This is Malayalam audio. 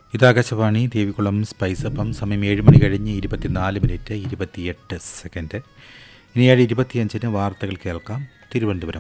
ഇതാകാശവാണി ദേവികുളം സ്പൈസ് അപ്പം സമയം 7 മണി കഴിഞ്ഞ് 24 മിനിറ്റ് 28 സെക്കൻഡ്. ഇനി 7:25 വാർത്തകൾ കേൾക്കാം. തിരുവനന്തപുരം